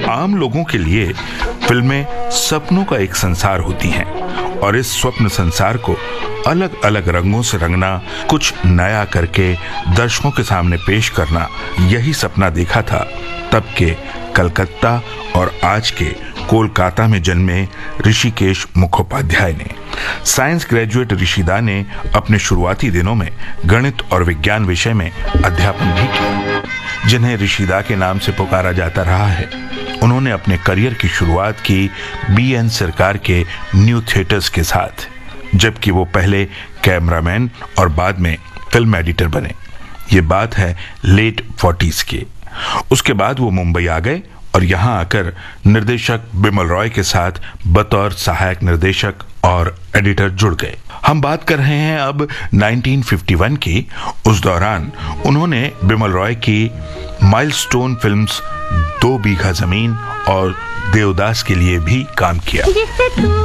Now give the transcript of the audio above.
आम लोगों के लिए फिल्में सपनों का एक संसार होती हैं और इस स्वप्न संसार को अलग अलग रंगों से रंगना, कुछ नया करके दर्शकों के सामने पेश करना, यही सपना देखा था तब के कलकत्ता और आज के कोलकाता में जन्मे ऋषिकेश मुखोपाध्याय ने। साइंस ग्रेजुएट ऋषिदा ने अपने शुरुआती दिनों में गणित और विज्ञान विषय में अध्यापन भी किया, जिन्हें ऋषिदा के नाम से पुकारा जाता रहा है। उन्होंने अपने करियर की शुरुआत की BN सरकार के न्यू थिएटर्स के साथ, जबकि वो पहले कैमरामैन और बाद में फिल्म एडिटर बने। ये बात है लेट 40s के। उसके बाद वो मुंबई आ गए और यहाँ आकर निर्देशक बिमल रॉय के साथ बतौर सहायक निर्देशक और एडिटर जुड़ गए। हम बात कर रहे हैं अब 1951 की। उस दौरान उन्होंने बिमल रॉय की माइलस्टोन फिल्म्स 2 बीघा जमीन और देवदास के लिए भी काम किया।